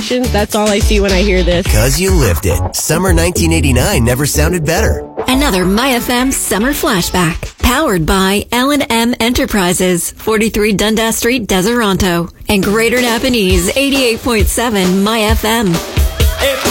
decorations. That's all I see when I hear this. 'Cause you lived it. Summer 1989 never sounded better. Another MyFM Summer Flashback. Powered by L&M Enterprises, 43 Dundas Street, Deseronto. And Greater Napanese, 88.7 MyFM.